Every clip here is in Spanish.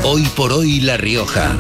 Hoy por hoy La Rioja.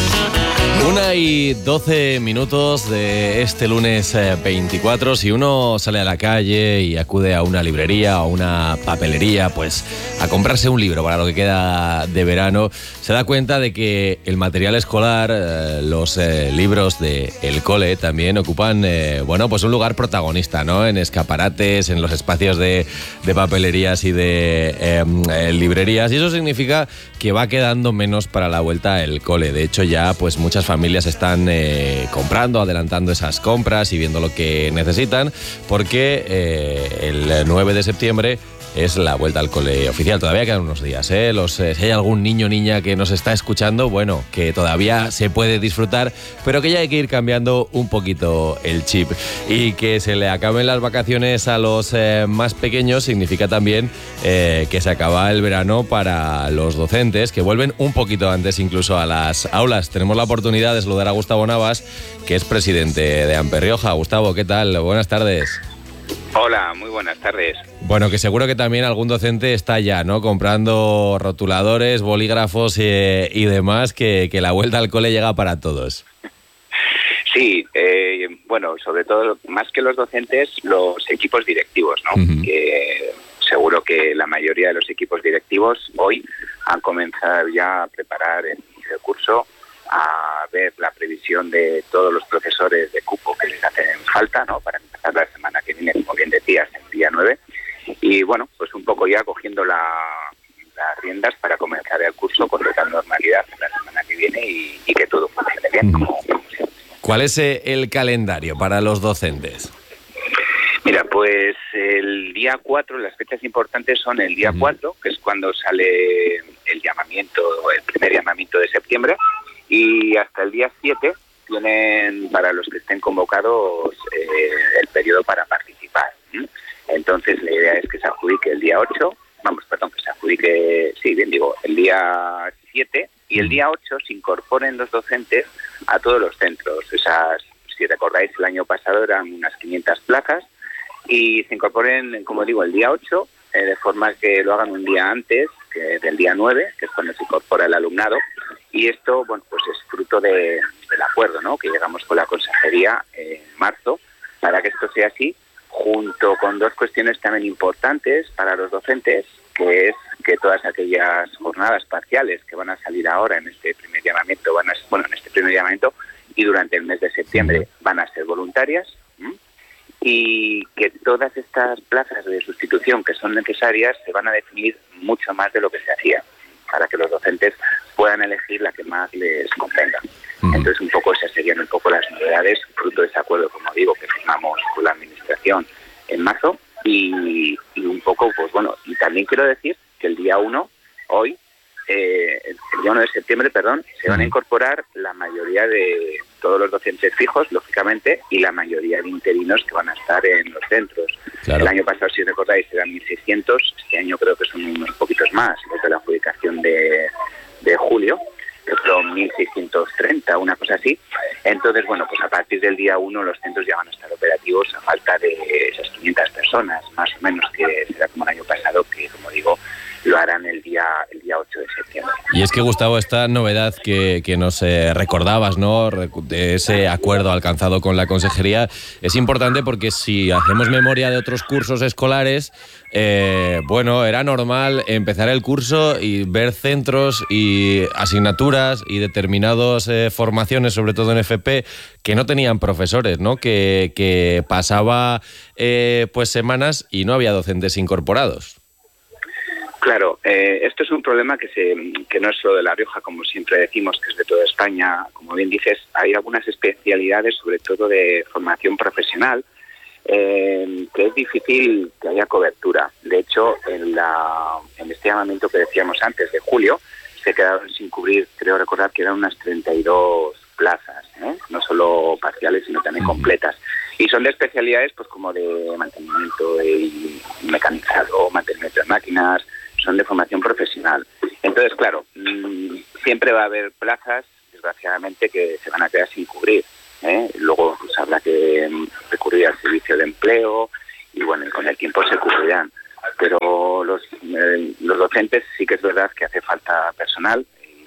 1:12 de este lunes 24. Si uno sale a la calle y acude a una librería o a una papelería, pues a comprarse un libro para lo que queda de verano, se da cuenta de que el material escolar, los libros del cole también ocupan, pues un lugar protagonista, ¿no? En escaparates, en los espacios de papelerías y de librerías. Y eso significa que va quedando menos para la vuelta el cole. De hecho, ya pues muchas familias están comprando, adelantando esas compras y viendo lo que necesitan, porque el 9 de septiembre es la vuelta al cole oficial. Todavía quedan unos días, si hay algún niño o niña que nos está escuchando, bueno, que todavía se puede disfrutar, pero que ya hay que ir cambiando un poquito el chip. Y que se le acaben las vacaciones a los más pequeños significa también que se acaba el verano para los docentes, que vuelven un poquito antes incluso a las aulas. Tenemos la oportunidad de saludar a Gustavo Navas, que es presidente de AMPE Rioja. Gustavo, ¿qué tal? Buenas tardes. Hola, muy buenas tardes. Bueno, que seguro que también algún docente está ya, ¿no? Comprando rotuladores, bolígrafos y demás, que la vuelta al cole llega para todos. Sí, sobre todo, más que los docentes, los equipos directivos, ¿no? Uh-huh. Que seguro que la mayoría de los equipos directivos hoy han comenzado ya a preparar el curso, a ver la previsión de todos los profesores de cupo que les hacen falta, ¿no? Para empezar la semana que viene, como bien decías, el día 9. Y bueno, pues un poco ya cogiendo las riendas para comenzar el curso con total normalidad la semana que viene y que todo funcione bien, como siempre. ¿Cuál es el calendario para los docentes? Mira, pues el día 4, las fechas importantes son el día 4, que es cuando sale el primer llamamiento de septiembre, y hasta el día 7 tienen, para los que estén convocados, el periodo para participar. Entonces la idea es que se adjudique el día 8, el día 7, y el día 8 se incorporen los docentes a todos los centros. Si recordáis, el año pasado eran unas 500 plazas, y se incorporen, como digo, el día 8, de forma que lo hagan un día antes del día 9, que es cuando se incorpora el alumnado. Y esto, pues es fruto del acuerdo, ¿no?, que llegamos con la consejería en marzo, para que esto sea así, junto con dos cuestiones también importantes para los docentes, que es que todas aquellas jornadas parciales que van a salir ahora en este primer llamamiento, y durante el mes de septiembre van a ser voluntarias, y que todas estas plazas de sustitución que son necesarias se van a definir mucho más de lo que se hacía, para que los docentes puedan elegir la que más les convenga. Entonces, un poco esas serían un poco las novedades, fruto de ese acuerdo, como digo, que firmamos con la administración en marzo, y un poco, y también quiero decir que el día 1, hoy, el día 1 de septiembre, se van a incorporar la mayoría de todos los docentes fijos, lógicamente, y la mayoría de interinos que van a estar en los centros. Claro. El año pasado, si recordáis, eran 1.600, este año creo que son unos poquitos más, desde la adjudicación de julio, que fueron 1.630, una cosa así. Entonces, pues a partir del día 1 los centros ya van a estar operativos a falta de esas 500 personas, más o menos, que será como el año pasado, que, como digo, lo harán el día 8 de septiembre. Y es que, Gustavo, esta novedad que nos recordabas, ¿no?, de ese acuerdo alcanzado con la consejería, es importante porque si hacemos memoria de otros cursos escolares, era normal empezar el curso y ver centros y asignaturas y determinadas formaciones, sobre todo en FP, que no tenían profesores, ¿no?, que pasaba semanas y no había docentes incorporados. Claro, esto es un problema que no es solo de La Rioja, como siempre decimos, que es de toda España. Como bien dices, hay algunas especialidades, sobre todo de formación profesional, que es difícil que haya cobertura. De hecho, en este llamamiento que decíamos antes, de julio, se quedaron sin cubrir, creo recordar que eran unas 32 plazas, no solo parciales, sino también completas. Y son de especialidades pues como de mantenimiento y mecanizado, mantenimiento de máquinas, son de formación profesional. Entonces, claro, siempre va a haber plazas, desgraciadamente, que se van a quedar sin cubrir. Luego pues habrá que recurrir al servicio de empleo y con el tiempo se cubrirán. Pero los docentes sí que es verdad que hace falta personal, y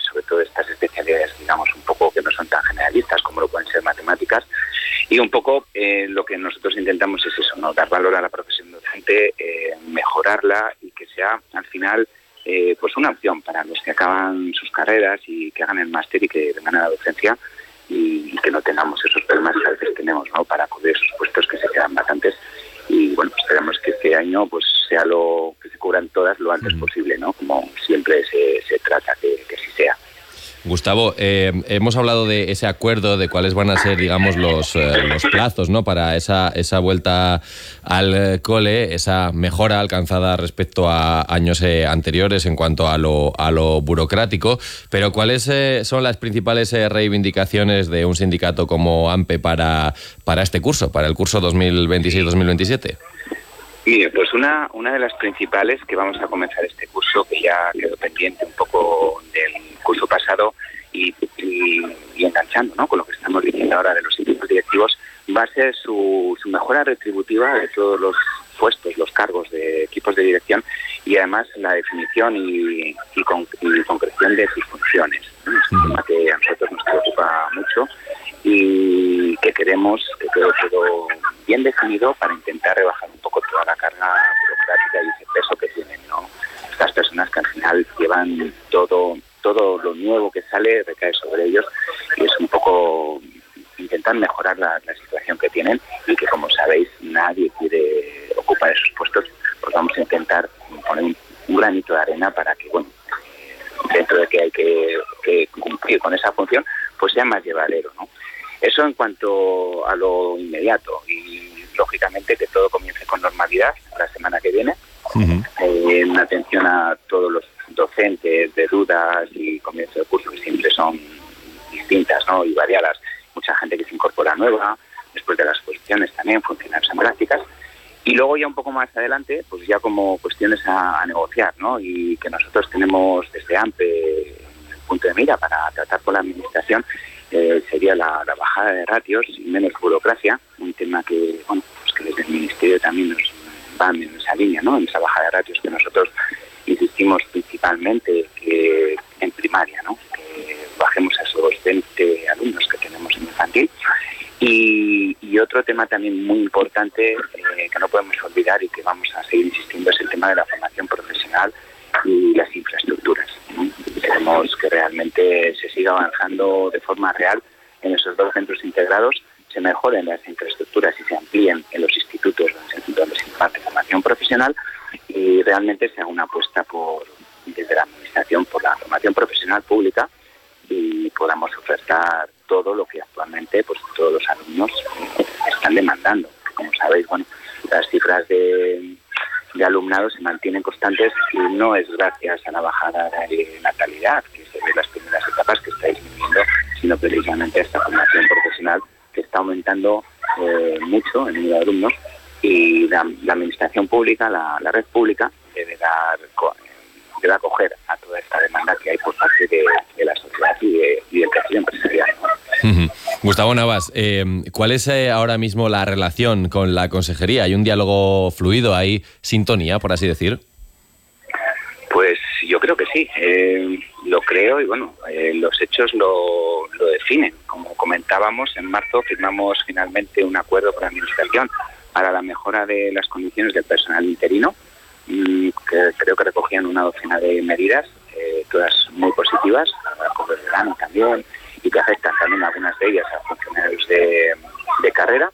sobre todo estas especialidades, digamos, un poco que no son tan generalistas como lo pueden ser matemáticas. Y un poco lo que nosotros intentamos es eso, ¿no? Dar valor a la profesión docente, mejorarla y que sea al final pues una opción para los que acaban sus carreras y que hagan el máster y que vengan a la docencia y que no tengamos esos problemas que a veces tenemos, ¿no? Para cubrir esos puestos que se quedan vacantes. Y bueno, esperamos que este año pues sea lo que se cubran todas lo antes posible, ¿no? Como siempre se trata que así sea. Gustavo, hemos hablado de ese acuerdo, de cuáles van a ser, digamos, los plazos, ¿no? Para esa vuelta al cole, esa mejora alcanzada respecto a años anteriores en cuanto a lo burocrático. Pero ¿cuáles son las principales reivindicaciones de un sindicato como AMPE para este curso, para el curso 2026-2027? Mire, pues una de las principales que vamos a comenzar este curso, que ya quedó pendiente un poco del curso pasado y enganchando, ¿no?, con lo que estamos diciendo ahora de los equipos directivos, va a ser su mejora retributiva de todos los puestos, los cargos de equipos de dirección y además la definición y concreción de sus funciones. Es un tema que a nosotros nos preocupa mucho y que queremos que quede todo bien definido para intentar rebajar un poco toda la carga burocrática y ese peso que tienen, ¿no? Estas personas que al final llevan todo lo nuevo que sale recae sobre ellos y es un poco intentar mejorar la situación que tienen y que, como sabéis, nadie quiere ocupar esos puestos, pues vamos a intentar poner un granito de arena para que, bueno, dentro de que hay que cumplir con esa función, pues sea más llevadero, ¿no? Eso en cuanto a lo inmediato y, lógicamente, que todo comience con normalidad la semana que viene. En atención a todos los docentes de dudas y comienzo de curso que siempre son distintas, ¿no?, y variadas. Mucha gente que se incorpora nueva, después de las exposiciones también, funcionarios en prácticas. Y luego ya un poco más adelante, pues ya como cuestiones a negociar, ¿no? Y que nosotros tenemos desde AMPE el punto de mira para tratar con la administración, sería la bajada de ratios y menos burocracia, un tema que, bueno, pues que desde el Ministerio también nos van en esa línea, ¿no?, en esa bajada de ratios que nosotros insistimos principalmente que en primaria, ¿no?, que bajemos a esos 20 alumnos que tenemos en infantil. Y otro tema también muy importante que no podemos olvidar y que vamos a seguir insistiendo es el tema de la formación profesional y las infraestructuras, ¿no? Queremos que realmente se siga avanzando de forma real en esos 2 centros integrados, se mejoren las infraestructuras y se amplíen en los institutos donde se imparte formación profesional y realmente sea una apuesta desde la administración por la formación profesional pública y podamos ofertar todo lo que actualmente pues todos los alumnos están demandando. Como sabéis, bueno, las cifras de alumnado se mantienen constantes y no es gracias a la bajada de natalidad que se ve en las primeras etapas que está disminuyendo, sino precisamente a esta formación profesional que está aumentando mucho el número de alumnos y la administración pública, la red pública, debe acoger a toda esta demanda que hay por parte de la sociedad y del tejido empresarial, ¿no? Gustavo Navas, ¿cuál es ahora mismo la relación con la consejería? ¿Hay un diálogo fluido, hay sintonía, por así decir? Pues yo creo que sí, lo creo y bueno, los hechos lo definen. Como comentábamos, en marzo firmamos finalmente un acuerdo con la administración para la mejora de las condiciones del personal interino, que creo que recogían una docena de medidas, todas muy positivas, como el verano también, y que afectan también algunas de ellas a funcionarios de carrera.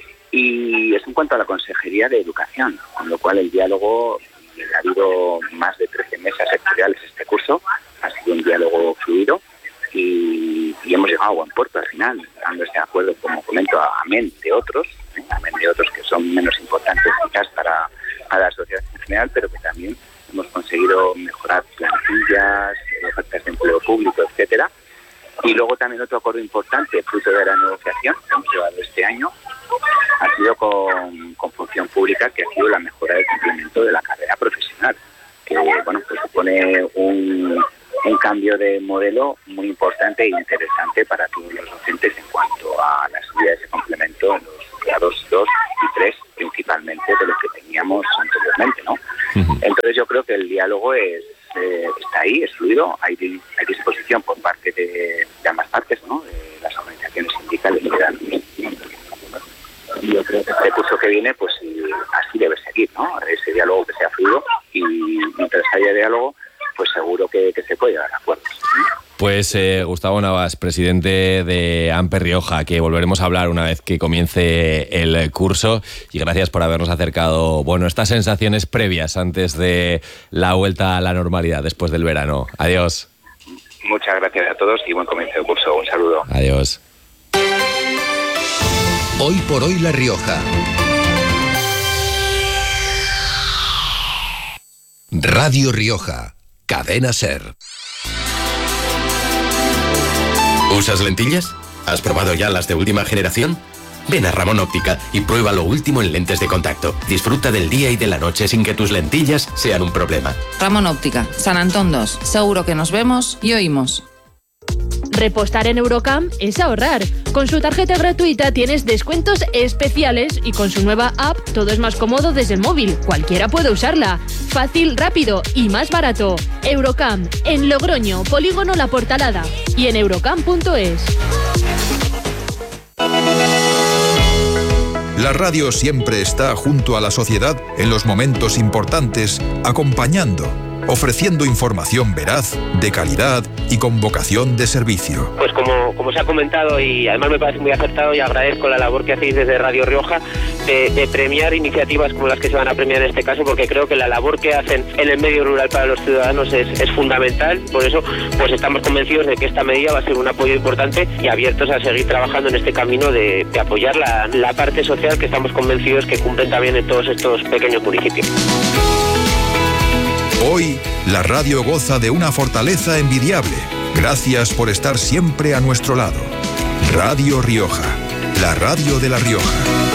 Y es en cuanto a la Consejería de Educación, con lo cual el diálogo, ha habido más de 13 mesas sectoriales este curso, ha sido un diálogo fluido y hemos llegado a buen puerto al final, dando ese acuerdo, como comento, amén de otros que son menos importantes quizás para la sociedad en general, pero que también hemos conseguido mejorar plantillas, ofertas de empleo público, etcétera. Y luego también otro acuerdo importante, fruto de la negociación que hemos llevado este año, ha sido con función pública, que ha sido la mejora del complemento de la carrera profesional, que bueno, pues supone un cambio de modelo muy importante e interesante para todos los docentes en cuanto a la subida de ese complemento en los grados 2 y 3, principalmente de los que teníamos anteriormente, ¿no? Entonces yo creo que el diálogo está ahí, es fluido, hay disposición por parte de ambas partes, ¿no? De las organizaciones sindicales y yo creo que el curso que viene, pues así debe seguir, ¿no? Ese diálogo que sea fluido, y mientras haya diálogo, pues seguro que se puede llegar a acuerdos. Pues Gustavo Navas, presidente de AMPE Rioja, que volveremos a hablar una vez que comience el curso, y gracias por habernos acercado, estas sensaciones previas antes de la vuelta a la normalidad después del verano. Adiós. Muchas gracias a todos y buen comienzo del curso. Un saludo. Adiós. Hoy por hoy La Rioja. Radio Rioja, Cadena SER. ¿Usas lentillas? ¿Has probado ya las de última generación? Ven a Ramón Óptica y prueba lo último en lentes de contacto. Disfruta del día y de la noche sin que tus lentillas sean un problema. Ramón Óptica, San Antón 2. Seguro que nos vemos y oímos. Repostar en Eurocamp es ahorrar. Con su tarjeta gratuita tienes descuentos especiales y con su nueva app todo es más cómodo desde el móvil. Cualquiera puede usarla. Fácil, rápido y más barato. Eurocamp, en Logroño, Polígono La Portalada y en eurocamp.es. La radio siempre está junto a la sociedad en los momentos importantes, acompañando, ofreciendo información veraz, de calidad y con vocación de servicio. Pues como se ha comentado, y además me parece muy acertado, y agradezco la labor que hacéis desde Radio Rioja de premiar iniciativas como las que se van a premiar en este caso, porque creo que la labor que hacen en el medio rural para los ciudadanos es fundamental. Por eso pues estamos convencidos de que esta medida va a ser un apoyo importante y abiertos a seguir trabajando en este camino de apoyar la parte social que estamos convencidos que cumplen también en todos estos pequeños municipios. Hoy, la radio goza de una fortaleza envidiable. Gracias por estar siempre a nuestro lado. Radio Rioja, la radio de La Rioja.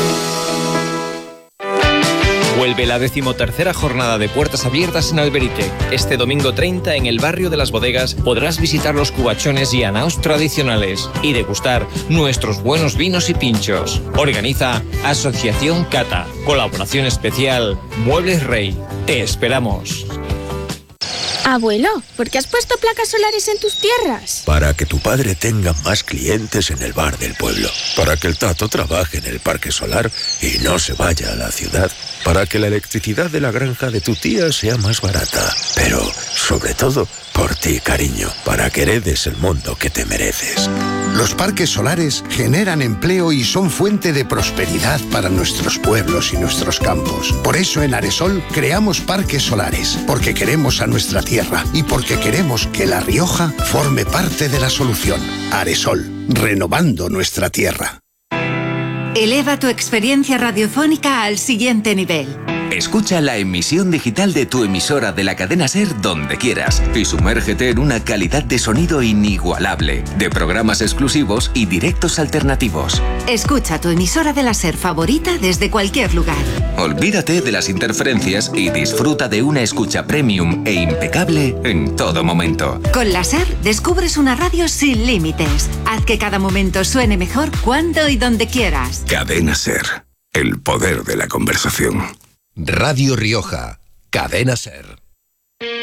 Vuelve la 13ª jornada de puertas abiertas en Alberite. Este domingo 30, en el barrio de Las Bodegas, podrás visitar los cubachones y anaos tradicionales y degustar nuestros buenos vinos y pinchos. Organiza Asociación Cata. Colaboración especial Muebles Rey. Te esperamos. Abuelo, ¿por qué has puesto placas solares en tus tierras? Para que tu padre tenga más clientes en el bar del pueblo. Para que el Tato trabaje en el parque solar y no se vaya a la ciudad. Para que la electricidad de la granja de tu tía sea más barata. Pero, sobre todo, por ti, cariño. Para que heredes el mundo que te mereces. Los parques solares generan empleo y son fuente de prosperidad para nuestros pueblos y nuestros campos. Por eso en Aresol creamos parques solares, porque queremos a nuestra tierra y porque queremos que La Rioja forme parte de la solución. Aresol, renovando nuestra tierra. Eleva tu experiencia radiofónica al siguiente nivel. Escucha la emisión digital de tu emisora de la cadena SER donde quieras y sumérgete en una calidad de sonido inigualable, de programas exclusivos y directos alternativos. Escucha tu emisora de la SER favorita desde cualquier lugar. Olvídate de las interferencias y disfruta de una escucha premium e impecable en todo momento. Con la SER descubres una radio sin límites. Haz que cada momento suene mejor cuando y donde quieras. Cadena SER, el poder de la conversación. Radio Rioja, Cadena SER.